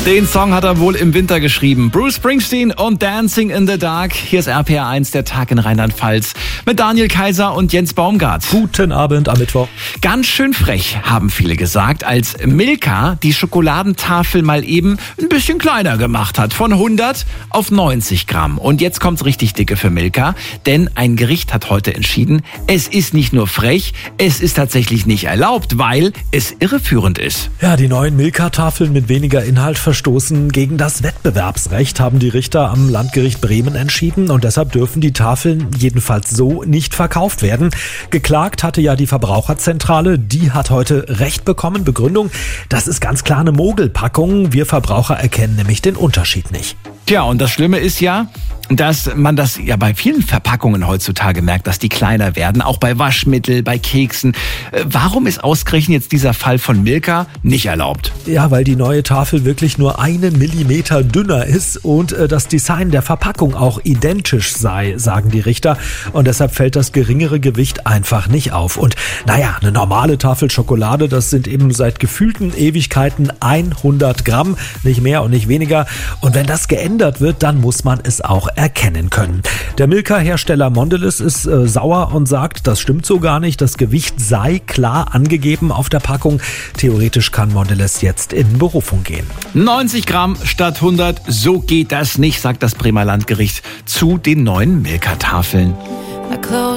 Den Song hat er wohl im Winter geschrieben. Bruce Springsteen und Dancing in the Dark. Hier ist RPR 1, der Tag in Rheinland-Pfalz. Mit Daniel Kaiser und Jens Baumgart. Guten Abend am Mittwoch. Ganz schön frech, haben viele gesagt, als Milka die Schokoladentafel mal eben ein bisschen kleiner gemacht hat. Von 100 auf 90 Gramm. Und jetzt kommt's richtig dicke für Milka. Denn ein Gericht hat heute entschieden, es ist nicht nur frech, es ist tatsächlich nicht erlaubt, weil es irreführend ist. Ja, die neuen Milka-Tafeln mit weniger Inhalt verstoßen gegen das Wettbewerbsrecht, haben die Richter am Landgericht Bremen entschieden. Und deshalb dürfen die Tafeln jedenfalls so nicht verkauft werden. Geklagt hatte ja die Verbraucherzentrale. Die hat heute Recht bekommen. Begründung, das ist ganz klar eine Mogelpackung. Wir Verbraucher erkennen nämlich den Unterschied nicht. Tja, und das Schlimme ist ja, dass man das ja bei vielen Verpackungen heutzutage merkt, dass die kleiner werden, auch bei Waschmittel, bei Keksen. Warum ist ausgerechnet jetzt dieser Fall von Milka nicht erlaubt? Ja, weil die neue Tafel wirklich nur 1 Millimeter dünner ist und das Design der Verpackung auch identisch sei, sagen die Richter. Und deshalb fällt das geringere Gewicht einfach nicht auf. Und naja, eine normale Tafel Schokolade, das sind eben seit gefühlten Ewigkeiten 100 Gramm, nicht mehr und nicht weniger. Und wenn das geändert wird, dann muss man es auch erkennen können. Der Milka-Hersteller Mondelez ist sauer und sagt, das stimmt so gar nicht. Das Gewicht sei klar angegeben auf der Packung. Theoretisch kann Mondelez jetzt in Berufung gehen. 90 Gramm statt 100, so geht das nicht, sagt das Bremer Landgericht zu den neuen Milka-Tafeln.